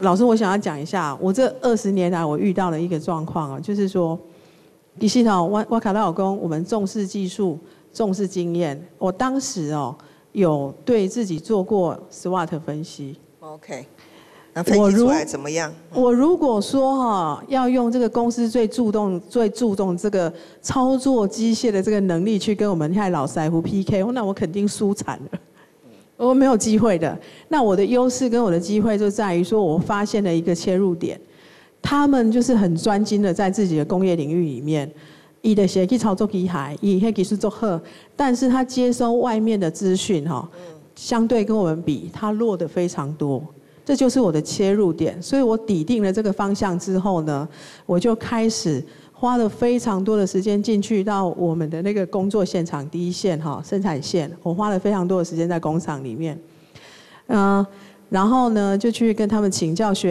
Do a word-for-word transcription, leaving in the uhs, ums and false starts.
老师，我想要讲一下，我这二十年来我遇到的一个状况啊，就是说，其实哦，我我卡到老公，我们重视技术，重视经验。我当时哦，有对自己做过 SWOT 分析。 OK， 那分析出来怎么样？ 我, 我如果说哈、哦，要用这个公司最注重、最注重这个操作机械的这个能力去跟我们害老师傅 P K， 那我肯定输惨了。我没有机会的。那我的优势跟我的机会就在于说，我发现了一个切入点，他们就是很专精的在自己的工业领域里面，伊的写去操作机械，伊迄技术做好，但是他接收外面的资讯哈，相对跟我们比，他弱的非常多。这就是我的切入点，所以我底定了这个方向之后呢，我就开始花了非常多的时间进去到我们的那个工作现场第一线哈生产线，我花了非常多的时间在工厂里面，嗯、呃，然后呢就去跟他们请教学。